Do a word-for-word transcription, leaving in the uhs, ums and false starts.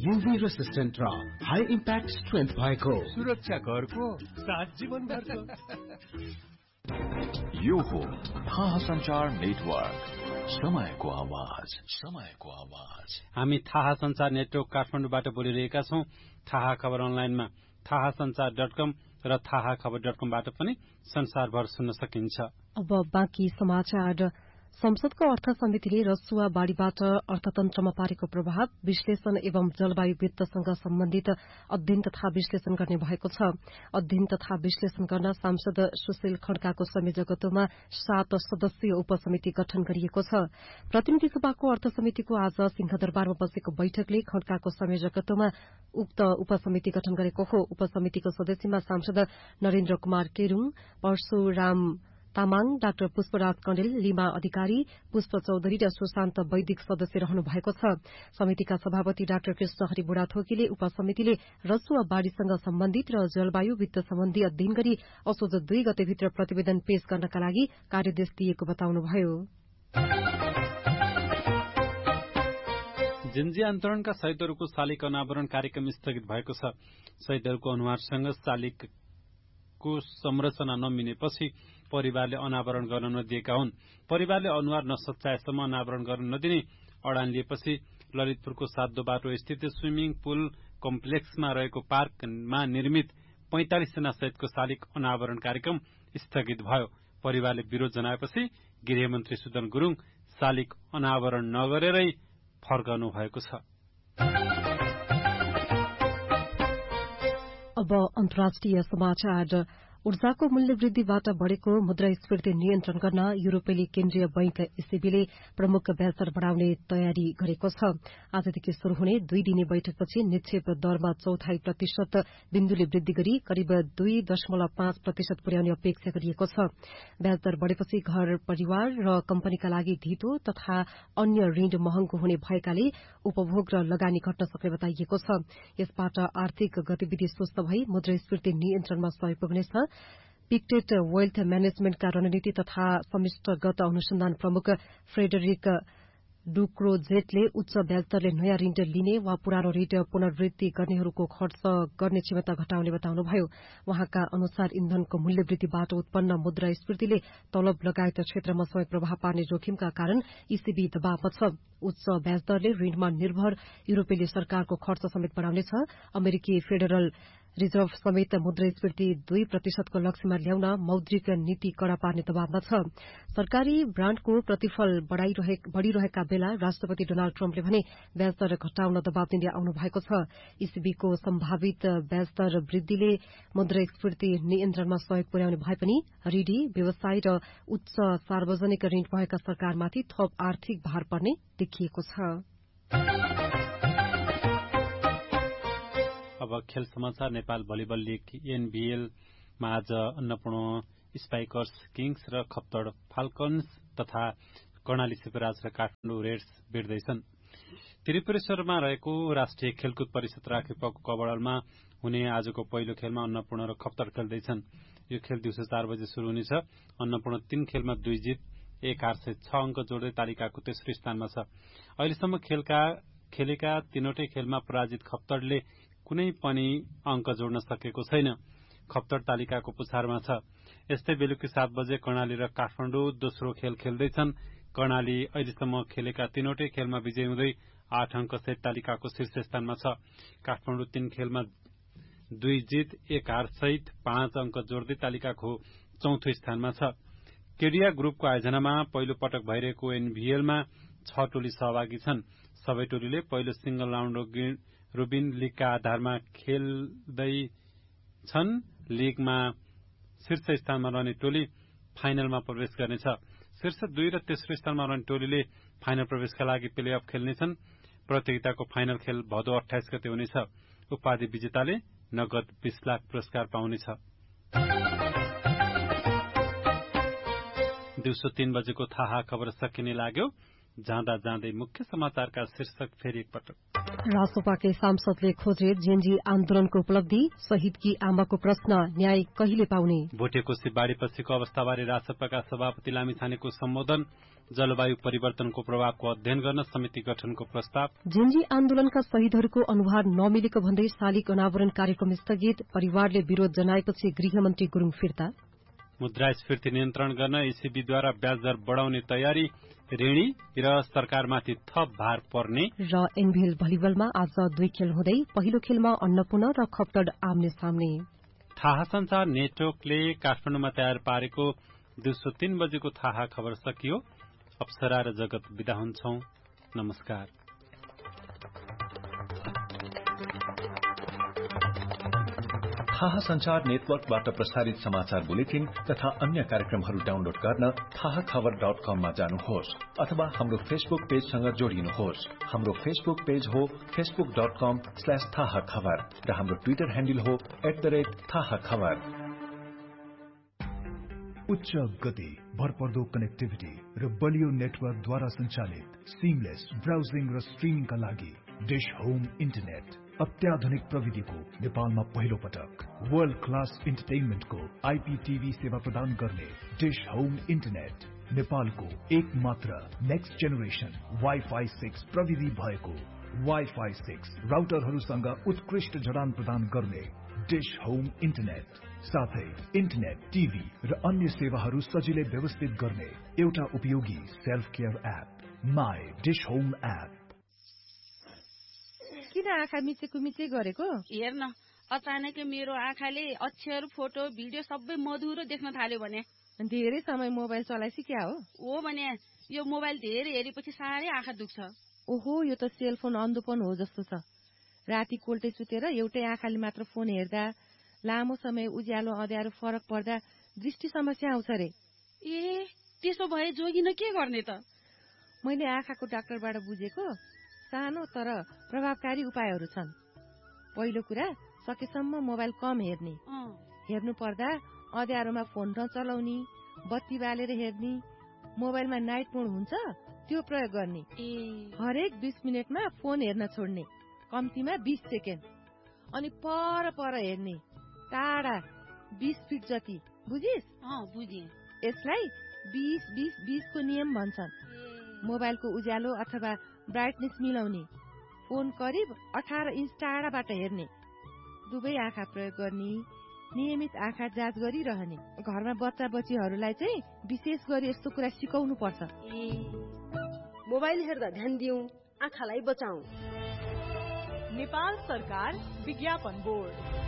UV resistant र high impact strength भएको सुरक्षा घरको सात जीवन भर्छ। यो हो थाहा संचार नेटवर्क, समयको आवाज, समयको आवाज। हामी थाहा संचार नेटवर्क काठमाडौँबाट बोलिरहेका छौं। थाहा खबर अनलाइनमा थाहा संचार डट कम र थाहा खबर डट कमबाट पनि संसारभर सुन्न सकिन्छ। अब बाँकी समाचार। संसदको अर्थ समितिले रसुवा बाढ़ीबाट अर्थतन्त्रमा पारेको प्रभाव विश्लेषण एवं जलवायु वित्तसँग सम्बन्धित अध्ययन तथा विश्लेषण गर्ने भएको छ। अध्ययन तथा विश्लेषण गर्न सांसद सुशील खड्काको संयोजकत्वमा सात सदस्यीय उपसमिति गठन गरिएको छ। प्रतिनिधि सभाको अर्थ समितिको आज सिंहदरबारमा बसेको बैठकले खड्काको संयोजकत्वमा उक्त उपसमिति गठन गरेको हो। उपसमितिको सदस्यमा सांसद नरेन्द्र कुमार केरूङ, परशुराम तामाङ, डाक्टर पुष्पराज कण्डेल, लीमा अधिकारी, पुष्प चौधरी र सुशान्त वैदिक सदस्य रहनु भएको छ। समितिका सभापति डाक्टर कृष्णहरि बुढाथोकीले उपसमितिले रसुवा बाढ़ीसँग सम्बन्धित र जलवायु वित्त सम्बन्धी अध्ययन गरी असोज दुई गतेभित्र प्रतिवेदन पेश गर्नका लागि कार्यदेश दिएको बताउनुभयो। जिन्जी आन्दोलनका शहीदहरूको शालिग अनावरण कार्यक्रम स्थगित भएको छ। शहीदहरूको अनुहारसँग शालिगको संरचना नमिलेपछि परिवारले अनावरण गर्न नदिएका हुन्। परिवारले अनुहार नसच्चाएसम्म अनावरण गर्न नदिने अडान लिएपछि ललितपुरको सातो बाटो स्थित स्विमिङ पुल कम्प्लेक्समा रहेको पार्कमा निर्मित पैंतालिस जना सहितको शालिग अनावरण कार्यक्रम स्थगित भयो। परिवारले विरोध जनाएपछि गृहमन्त्री सुदन गुरूङ शालिग अनावरण नगरेरै फर्कनु भएको छ। अब अन्तर्राष्ट्रिय समाचार। ऊर्जाको मूल्य वृद्धिबाट बढ़ेको मुद्रास्फीति नियन्त्रण गर्न युरोपेली केन्द्रीय बैंक ईसीबीले प्रमुख ब्याज दर बढ़ाउने तयारी गरेको छ। आजदेखि शुरू हुने दुई दिने बैठकपछि निक्षेप दरमा चौथाई प्रतिशत बिन्दुले वृद्धि गरी करिब दुई दशमलव पाँच प्रतिशत पुर्याउने अपेक्षा गरिएको छ। ब्याज दर बढ़ेपछि घर परिवार र कम्पनीका लागि धितो तथा अन्य ऋण महँगो हुने भएकाले उपभोग र लगानी घट्न सक्ने बताइएको छ। यसबाट आर्थिक गतिविधि सुस्त भई मुद्रास्फीति नियन्त्रणमा सहयोग पुग्नेछ। पिक्टेट वेल्थ म्यानेजमेन्टका रणनीति तथा समिष्टगत अनुसन्धान प्रमुख फ्रेडरिक डुक्रोजेटले उच्च ब्याजदरले नयाँ ऋण लिने वा पुरानो ऋण पुनर्वृत्ति गर्नेहरूको खर्च गर्ने क्षमता घटाउने बताउनुभयो। वहाँका अनुसार इन्धनको मूल्य वृद्धिबाट उत्पन्न मुद्रास्फीतिले तलब लगायत क्षेत्रमा समेत प्रभाव पार्ने जोखिमका कारण ईसीबी दबावमा छ। उच्च ब्याजदरले ऋणमा निर्भर युरोपेली सरकारको खर्च समेत बढ़ाउनेछ। अमेरिकी फेडरल रिजर्भ समेत मुद्रास्फीति दुई प्रतिशतको लक्ष्यमा ल्याउन मौद्रिक नीति कड़ा पार्ने दबावमा छ। सरकारी ब्राण्डको प्रतिफल बढ़िरहेका बेला राष्ट्रपति डोनाल्ड ट्रम्पले भने ब्याजदर घटाउन दबाव दिँदै आउनु भएको छ। ईसीबीको सम्भावित ब्याजदर वृद्धिले मुद्रास्फीति नियन्त्रणमा सहयोग पुर्याउने भए पनि ऋणी व्यवसाय र उच्च सार्वजनिक ऋण भएका सरकारमाथि थप आर्थिक भार पर्ने देखिएको छ। अब खेल समाचार। नेपाल भलिबल लीग एनभीएलमा आज अन्नपूर्ण स्पाइकर्स किङ्स र खप्तड फाल्कन्स तथा कर्णाली शिवराज र काठमाडौँ रेड्स भिड्दैछन्। त्रिपुरेश्वरमा रहेको राष्ट्रिय खेलकुद परिषद राखेपको कवडलमा हुने आजको पहिलो खेलमा अन्नपूर्ण र खप्तड खेल्दैछन्। यो खेल दिउँसो चार बजे शुरू हुनेछ। अन्नपूर्ण तीन खेलमा दुई जित एक हार सहित छ अंक जोड्दै तालिकाको तेस्रो स्थानमा छ। अहिलेसम्म खेलका खेलेका तीनवटै खेलमा पराजित खप्तडले कुनै पनि अंक जोड्न सकेको छैन। खप्तड तालिकाको पुछारमा छ। यस्तै बेलुकी सात बजे कर्णाली र काठमाडौँ दोस्रो खेल खेल्दैछन्। कर्णाली अहिलेसम्म खेलेका तीनवटै खेलमा विजयी हुँदै आठ अंक सहित तालिकाको शीर्ष स्थानमा छ। काठमाडौँ तीन खेलमा दुई जित एक हार सहित पाँच अंक जोड्दै तालिकाको चौथो स्थानमा छ। केडिया ग्रुपको आयोजनामा पहिलो पटक भइरहेको एनभीएलमा छ टोली सहभागी छन्। सबै टोलीले पहिलो सिंगल राउण्ड रोबिन लीगका आधारमा खेल्दैछन्। लीगमा शीर्ष स्थानमा रहने टोली फाइनलमा प्रवेश गर्नेछ। शीर्ष दुई र तेस्रो स्थानमा रहने टोलीले फाइनल प्रवेशका लागि प्ले अफ खेल्नेछन्। प्रतियोगिताको फाइनल खेल भदौ अठाइस गते हुनेछ। उपाधि विजेताले नगद बीस लाख पुरस्कार पाउनेछ। दिउँसो तीन बजेको थाहा खबर सकिने लाग्यो। जाँदा जाँदै मुख्य समाचारका शीर्षक फेरि एकपटक। रासोपाकै सांसदले खोजे जेएनजी आन्दोलनको उपलब्धि, शहीदकी आमाको प्रश्न, न्याय कहिले पाउने? भोटेकोशी बाढ़ीपछिको अवस्थाबारे रासोपाका सभापति लामिछानेको सम्बोधन, जलवायु परिवर्तनको प्रभावको अध्ययन गर्न समिति गठनको प्रस्ताव। जेएनजी आन्दोलनका शहीदहरूको अनुहार नमिलेको भन्दै शालिग अनावरण कार्यक्रम स्थगित, परिवारले विरोध जनाएपछि गृहमन्त्री गुरूङ फिर्ता। मुद्रास्फीति नियन्त्रण गर्न ईसीबीद्वारा ब्याज दर बढ़ाउने तयारी, ऋणी र सरकारमाथि थप भार पर्ने। र एनबीएल भलिबलमा आज दुई खेल हुँदै पहिलो खेलमा अन्नपूर्ण र खप्तड आम्ने सामने। थाहा संचार नेटवर्कले काठमाडौँमा तयार पारेको दिउँसो तीन बजेको थाहा खबर सकियो। अप्सरा र जगत विदा हुन्छौं। नमस्कार। थाहा संचार नेटवर्कबाट प्रसारित समाचार बुलेटिन तथा अन्य कार्यक्रमहरू डाउनलोड गर्न थाहा खबर डट कममा जानुहोस् अथवा हाम्रो फेसबुक पेजसँग जोडिनुहोस्। हाम्रो फेसबुक पेज हो फेसबुक डट कम स्ल्याश थाहा खबर र हाम्रो ट्विटर ह्यान्डल हो एट द रेट थाहा खबर। उच्च गति, भरपर्दो कनेक्टिभिटी र बलियो नेटवर्कद्वारा सञ्चालित सिमलेस ब्राउजिङ र स्ट्रिमिङका लागि डिश होम इन्टरनेट अत्याधुनिक प्रविधिको नेपालमा पहिलो पटक वर्ल्ड क्लास इन्टरटेनमेन्टको आईपीटीभी सेवा प्रदान गर्ने डिश होम इन्टरनेट नेपालको एक मात्र नेक्स्ट जेनेरेसन वाइफाई सिक्स प्रविधि भएको वाइफाई सिक्स राउटरहरूसँग उत्कृष्ट जडान प्रदान गर्ने डिश होम इन्टरनेट, साथै इन्टरनेट, टिभी र अन्य सेवाहरू सजिलै व्यवस्थित गर्ने एउटा उपयोगी self care app my dish home app. किन आँखा मिचेको मिचे गरेको? हेर्न, अचानकै मेरो आँखाले अक्षर, फोटो, भिडियो सबै मधुरो देख्न थाल्यो भने। धेरै समय मोबाइल चलाइसी क्या हो? हो भने यो मोबाइल धेरै हेरेपछि साह्रै आँखा दुख्छ। ओहो, यो त सेलफोन अन्धोपन हो जस्तो छ। राति कोल्टे सुतेर एउटै आँखाले मात्र फोन हेर्दा, लामो समय उज्यालो अँध्यारो फरक पर्दा दृष्टि समस्या आउँछ रे। ए, त्यसो भए जोगिन के गर्ने त? मैले आँखाको डाक्टरबाट बुझेको सानो तर प्रभावकारी उपायहरू छन्। पहिलो कुरा, सकेसम्म मोबाइल कम हेर्ने। हेर्नु पर्दा अँध्यारोमा फोन नचलाउने, बत्ती बालेर हेर्ने, मोबाइलमा नाइट मोड हुन्छ त्यो प्रयोग गर्ने। हरेक बीस मिनटमा फोन हेर्न छोड्ने, कम्तीमा बीस सेकेन्ड। अनि पर पर हेर्ने, टाढा बीस फिट जति। बुझिस? बुझे। यसलाई बीस बीस बीस को नियम भन्छन्। मोबाइलको उज्यालो अथवा ब्राइटनेस मिलाउने, फोन करिब अठार इन्च टाढाबाट हेर्ने, दुवै आँखा प्रयोग गर्ने, नियमित आँखा जाँच गरिरहने। घरमा बच्चा बच्चीहरूलाई चाहिँ विशेष गरी यस्तो कुरा सिकाउनु पर्छ। मोबाइल हेर्दा ध्यान दिउँ, आँखालाई बचाऊ। नेपाल सरकार विज्ञापन बोर्ड।